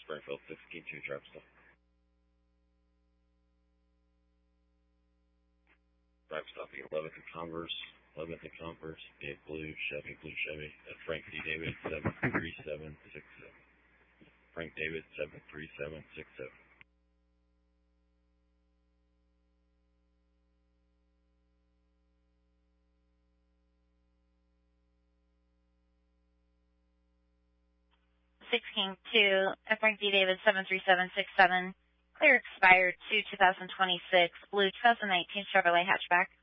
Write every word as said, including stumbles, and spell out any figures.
Springfield, sixteen two, trap stop. Trap stop, eleventh and Converse, eleventh and Converse, big blue, Chevy, blue Chevy, at Frank D. David, seven three seven six seven. Frank David, seven three seven six seven. sixteen two, at Frank D. David, seven three seven six seven. Clear expired to two thousand twenty-six, blue two thousand nineteen Chevrolet hatchback.